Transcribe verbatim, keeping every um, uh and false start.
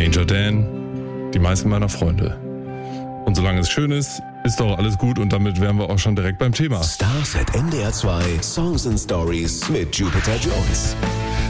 Danger Dan, die meisten meiner Freunde. Und solange es schön ist, ist doch alles gut und damit wären wir auch schon direkt beim Thema. Stars at N D R zwei, Songs and Stories mit Jupiter Jones.